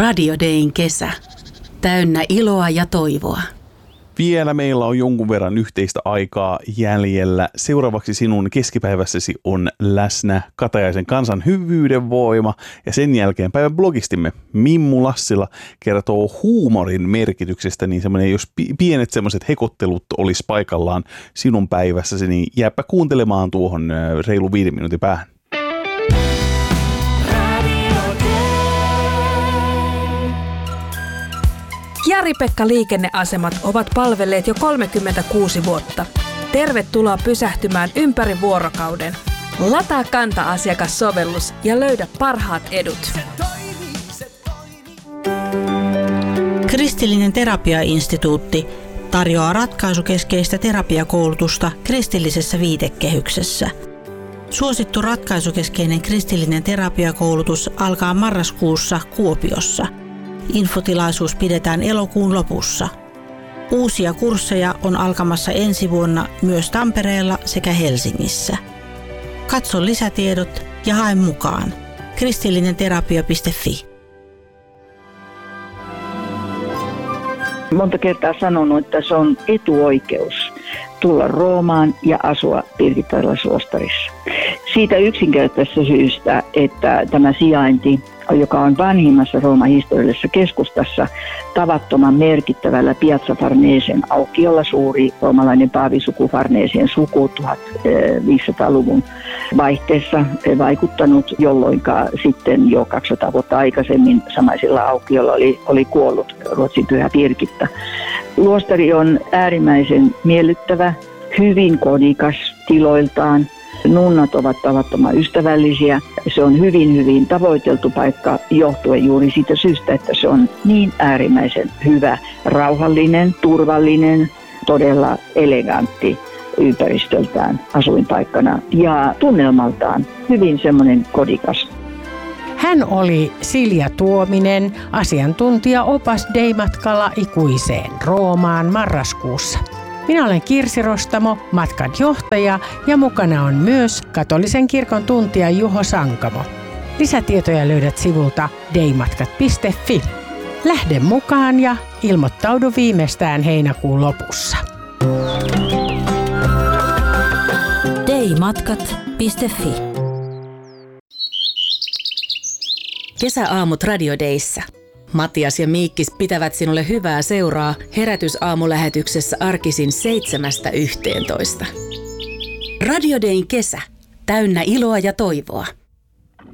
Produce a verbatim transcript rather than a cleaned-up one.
Radio Dayn kesä. Täynnä iloa ja toivoa. Vielä meillä on jonkun verran yhteistä aikaa jäljellä. Seuraavaksi sinun keskipäivässäsi on läsnä Katajaisen Kansan hyvyyden voima. Ja sen jälkeen päivän blogistimme Mimmu Lassila kertoo huumorin merkityksestä. Niin semmoinen, jos pienet semmoiset hekottelut olisi paikallaan sinun päivässäsi, niin jääpä kuuntelemaan tuohon reilu viiden minuutin päähän. Jari-Pekka liikenneasemat ovat palvelleet jo kolmekymmentäkuusi vuotta. Tervetuloa pysähtymään ympäri vuorokauden. Lataa Kanta-asiakassovellus ja löydä parhaat edut. Kristillinen terapiainstituutti tarjoaa ratkaisukeskeistä terapiakoulutusta kristillisessä viitekehyksessä. Suosittu ratkaisukeskeinen kristillinen terapiakoulutus alkaa marraskuussa Kuopiossa. Infotilaisuus pidetään elokuun lopussa. Uusia kursseja on alkamassa ensi vuonna myös Tampereella sekä Helsingissä. Katso lisätiedot ja hae mukaan. kristillinenterapia piste fi. Monta kertaa sanonut, että se on etuoikeus tulla Roomaan ja asua Pirkitailla suostarissa. Siitä yksinkertaisesta syystä, että tämä sijainti, joka on vanhimmassa Rooman historiallisessa keskustassa, tavattoman merkittävällä Piazza Farnesien aukiolla, suuri roomalainen paavisuku Farnesien suku viisitoistaluvun vaihteessa vaikuttanut, jolloin sitten jo kaksisataa vuotta aikaisemmin samaisella aukiolla oli, oli kuollut Ruotsin pyhä Birgitta. Luostari on äärimmäisen miellyttävä, hyvin kodikas tiloiltaan. Nunnat ovat tavattoman ystävällisiä. Se on hyvin, hyvin tavoiteltu paikka johtuen juuri siitä syystä, että se on niin äärimmäisen hyvä, rauhallinen, turvallinen, todella elegantti ympäristöltään asuinpaikkana ja tunnelmaltaan hyvin semmoinen kodikas. Hän oli Silja Tuominen, asiantuntija opas Day-matkalla ikuiseen Roomaan marraskuussa. Minä olen Kirsi Rostamo, matkan johtaja, ja mukana on myös katolisen kirkon tuntija Juho Sankamo. Lisätietoja löydät sivulta daymatkat piste fi. Lähde mukaan ja ilmoittaudu viimeistään heinäkuun lopussa. daymatkat piste fi. Kesäaamut Radio Dayssä. Matias ja Miikkis pitävät sinulle hyvää seuraa herätysaamulähetyksessä arkisin seitsemästä yhteentoista. Radio Dayn kesä. Täynnä iloa ja toivoa.